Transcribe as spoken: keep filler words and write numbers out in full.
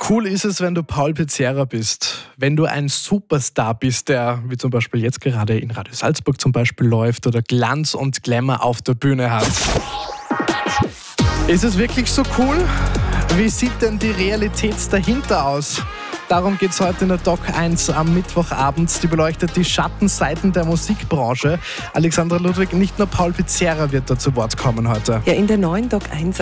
cool ist es, wenn du Paul Pizzerra bist? Wenn du ein Superstar bist, der, wie zum Beispiel jetzt gerade in Radio Salzburg zum Beispiel läuft oder Glanz und Glamour auf der Bühne hat. Ist es wirklich so cool? Wie sieht denn die Realität dahinter aus? Darum geht es heute in der Doc eins am Mittwochabend. Die beleuchtet die Schattenseiten der Musikbranche. Alexandra Ludwig, nicht nur Paul Pizzerra wird da zu Wort kommen heute. Ja, in der neuen Doc eins